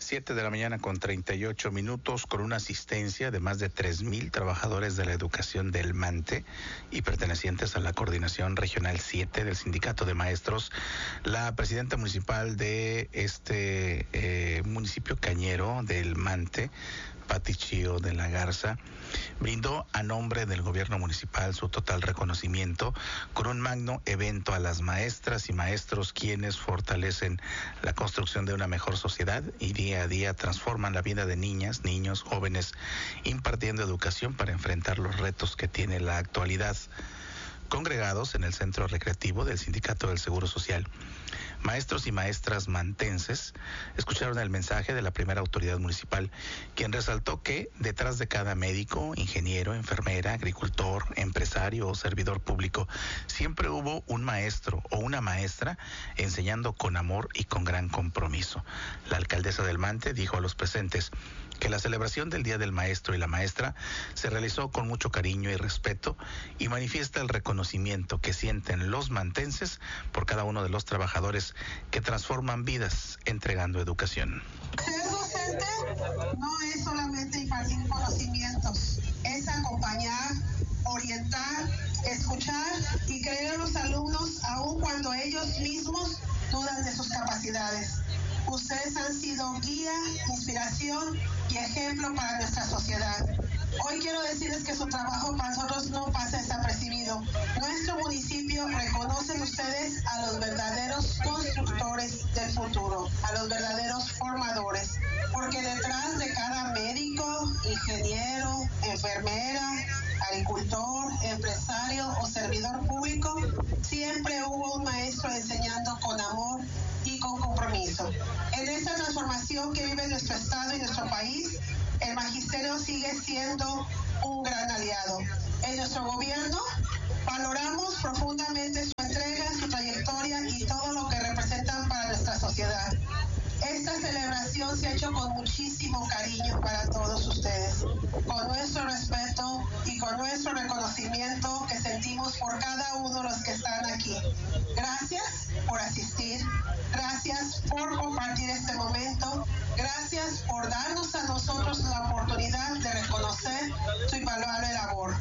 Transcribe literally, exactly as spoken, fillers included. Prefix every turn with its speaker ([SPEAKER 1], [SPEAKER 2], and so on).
[SPEAKER 1] Siete de la mañana con treinta y ocho minutos, con una asistencia de más de tres mil trabajadores de la educación del MANTE y pertenecientes a la Coordinación Regional siete del Sindicato de Maestros. La presidenta municipal de este eh, municipio cañero del MANTE, Pati Chío de la Garza, brindó a nombre del gobierno municipal su total reconocimiento con un magno evento a las maestras y maestros quienes fortalecen la construcción de una mejor sociedad y día a día transforman la vida de niñas, niños, jóvenes, impartiendo educación para enfrentar los retos que tiene la actualidad. Congregados en el centro recreativo del Sindicato del Seguro Social, maestros y maestras mantenses escucharon el mensaje de la primera autoridad municipal, quien resaltó que detrás de cada médico, ingeniero, enfermera, agricultor, empresario o servidor público, siempre hubo un maestro o una maestra enseñando con amor y con gran compromiso. La alcaldesa del MANTE dijo a los presentes que la celebración del Día del Maestro y la Maestra se realizó con mucho cariño y respeto y manifiesta el reconocimiento que sienten los mantenses por cada uno de los trabajadores que transforman vidas entregando educación.
[SPEAKER 2] Ser docente no es solamente impartir conocimientos, es acompañar, orientar, escuchar y creer en los alumnos aun cuando ellos mismos dudan de sus capacidades. Ustedes han sido guía, inspiración y ejemplo para nuestra sociedad. Hoy quiero decirles que su trabajo para nosotros no pasa desapercibido. Nuestro municipio reconoce ustedes a los verdaderos constructores del futuro, a los verdaderos formadores, porque detrás de cada médico, ingeniero, enfermera, agricultor, empresario o servidor público, siempre hubo un maestro enseñando con amor y con compromiso. En esta transformación que vive nuestro estado y nuestro país, el magisterio sigue siendo un gran aliado. En nuestro gobierno valoramos profundamente su entrega, su trayectoria y todo lo que representan para nuestra sociedad. Esta celebración se ha hecho con muchísimo cariño para todos ustedes, con nuestro respeto y con nuestro reconocimiento que sentimos por cada uno de los que están aquí. Gracias por asistir, gracias por compartir este momento, gracias por darnos a nosotros la oportunidad de reconocer su invaluable labor.